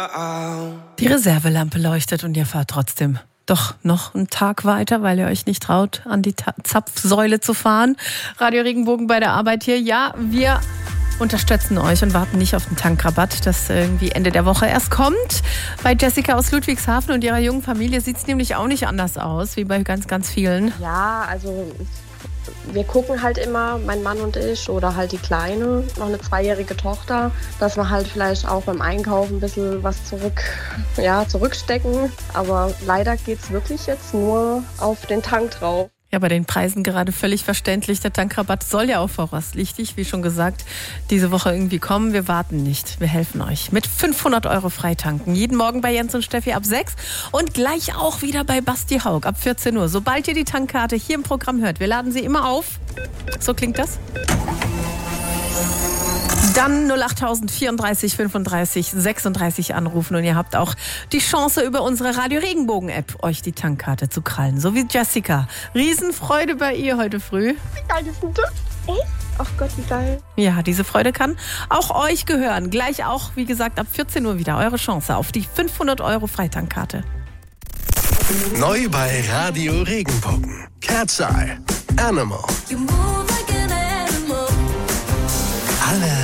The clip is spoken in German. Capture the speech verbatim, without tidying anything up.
Die Reservelampe leuchtet und ihr fahrt trotzdem doch noch einen Tag weiter, weil ihr euch nicht traut, an die Ta- Zapfsäule zu fahren. Radio Regenbogen bei der Arbeit hier. Ja, wir unterstützen euch und warten nicht auf den Tankrabatt, das irgendwie Ende der Woche erst kommt. Bei Jessica aus Ludwigshafen und ihrer jungen Familie sieht es nämlich auch nicht anders aus, wie bei ganz, ganz vielen. Ja, also wir gucken halt immer, mein Mann und ich oder halt die Kleine, noch eine zweijährige Tochter, dass wir halt vielleicht auch beim Einkaufen ein bisschen was zurück, ja, zurückstecken. Aber leider geht es wirklich jetzt nur auf den Tank drauf. Ja, bei den Preisen gerade völlig verständlich. Der Tankrabatt soll ja auch voraussichtlich, wie schon gesagt, diese Woche irgendwie kommen. Wir warten nicht. Wir helfen euch mit fünfhundert Euro Freitanken. Jeden Morgen bei Jens und Steffi ab sechs und gleich auch wieder bei Basti Haug ab vierzehn Uhr. Sobald ihr die Tankkarte hier im Programm hört, wir laden sie immer auf. So klingt das. Dann null acht vierunddreißig fünfunddreißig sechsunddreißig anrufen und ihr habt auch die Chance, über unsere Radio Regenbogen App euch die Tankkarte zu krallen. So wie Jessica. Riesenfreude bei ihr heute früh. Wie geil ist denn das? Echt? Ach Gott, wie geil. Ja, diese Freude kann auch euch gehören. Gleich auch, wie gesagt, ab vierzehn Uhr wieder eure Chance auf die fünfhundert Euro Freitankkarte. Neu bei Radio Regenbogen. Cat's Eye. Animal. Alle